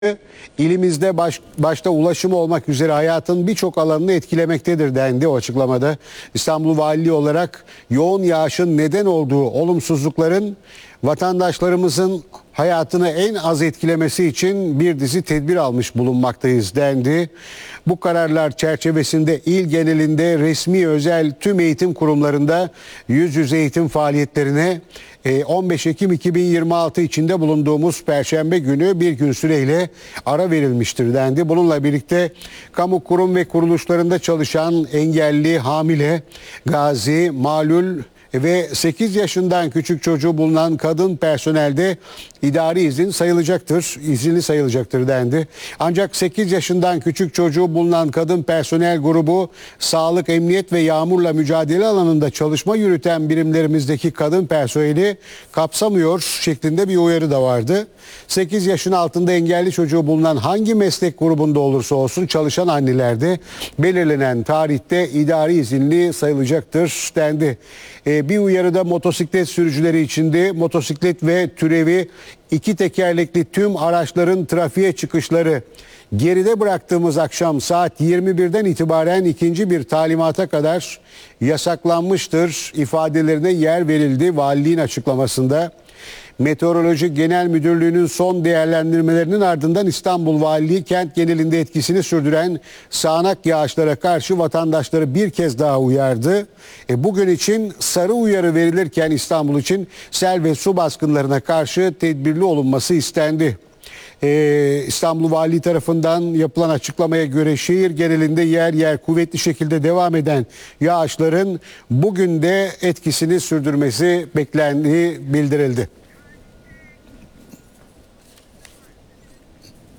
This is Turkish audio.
İlimizde başta ulaşım olmak üzere hayatın birçok alanını etkilemektedir dendi o açıklamada. İstanbul Valiliği olarak yoğun yağışın neden olduğu olumsuzlukların vatandaşlarımızın hayatını en az etkilemesi için bir dizi tedbir almış bulunmaktayız dendi. Bu kararlar çerçevesinde il genelinde resmi özel tüm eğitim kurumlarında yüz yüze eğitim faaliyetlerine 15 Ekim 2026 içinde bulunduğumuz Perşembe günü bir gün süreyle ara verilmiştir dendi. Bununla birlikte kamu kurum ve kuruluşlarında çalışan engelli, hamile, gazi, malul ve 8 yaşından küçük çocuğu bulunan kadın personelde idari izinli sayılacaktır dendi. Ancak 8 yaşından küçük çocuğu bulunan kadın personel grubu sağlık, emniyet ve yağmurla mücadele alanında çalışma yürüten birimlerimizdeki kadın personeli kapsamıyor şeklinde bir uyarı da vardı. 8 yaşın altında engelli çocuğu bulunan hangi meslek grubunda olursa olsun çalışan annelerde belirlenen tarihte idari izinli sayılacaktır dendi. Bir uyarıda motosiklet sürücüleri için de motosiklet ve türevi iki tekerlekli tüm araçların trafiğe çıkışları geride bıraktığımız akşam saat 21'den itibaren ikinci bir talimata kadar yasaklanmıştır ifadelerine yer verildi valiliğin açıklamasında. Meteoroloji Genel Müdürlüğü'nün son değerlendirmelerinin ardından İstanbul Valiliği kent genelinde etkisini sürdüren sağanak yağışlara karşı vatandaşları bir kez daha uyardı. Bugün için sarı uyarı verilirken İstanbul için sel ve su baskınlarına karşı tedbirli olunması istendi. İstanbul Valiliği tarafından yapılan açıklamaya göre şehir genelinde yer yer kuvvetli şekilde devam eden yağışların bugün de etkisini sürdürmesi beklendiği bildirildi.